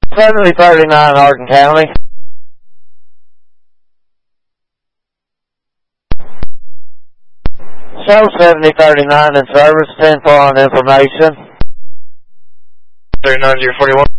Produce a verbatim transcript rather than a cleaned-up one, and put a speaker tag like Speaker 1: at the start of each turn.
Speaker 1: seventy thirty-nine Hardin County. Show seventy thirty-nine in service, ten four on information.
Speaker 2: thirty-nine zero forty-one.